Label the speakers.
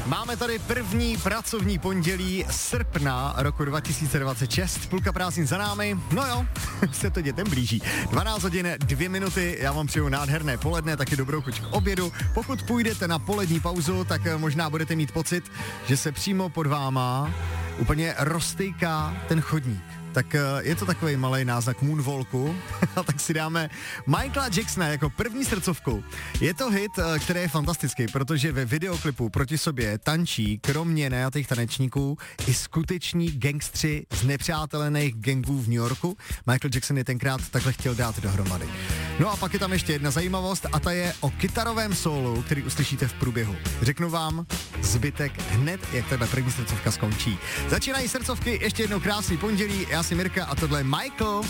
Speaker 1: Máme tady první pracovní pondělí srpna roku 2026, půlka prázdnin za námi, no jo, se to dětem blíží. 12 hodin, 2 minuty, já vám přeju nádherné poledne, taky dobrou chuť k obědu. Pokud půjdete na polední pauzu, tak možná budete mít pocit, že se přímo pod váma úplně roztejká ten chodník. Tak je to takový malej náznak moonwalku, tak si dáme Michaela Jacksona jako první srdcovku. Je to hit, který je fantastický, protože ve videoklipu proti sobě tančí, kromě najatých tanečníků, i skuteční gangstři z nepřátelených gangů v New Yorku. Michael Jackson je tenkrát takhle chtěl dát dohromady. No a pak je tam ještě jedna zajímavost a ta je o kytarovém sólu, který uslyšíte v průběhu. Řeknu vám zbytek hned, jak tahle první srdcovka skončí. Začínají srdcovky, ještě jednou krásný pondělí, já jsem Mirka a tohle je Michael.